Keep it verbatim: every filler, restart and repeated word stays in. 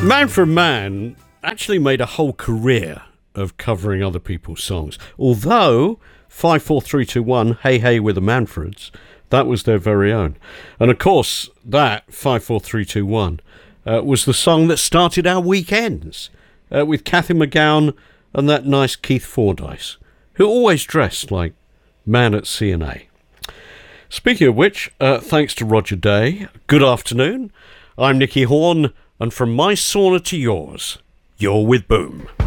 Manfred Mann actually made a whole career of covering other people's songs. Although five four three two one, Hey Hey with the Manfreds, that was their very own. And of course, that five four three two one uh, was the song that started our weekends uh, with Cathy McGowan and that nice Keith Fordyce, who always dressed like Man at C and A. Speaking of which, uh, thanks to Roger Day, good afternoon. I'm Nicky Horn, and from my sauna to yours, you're with Boom.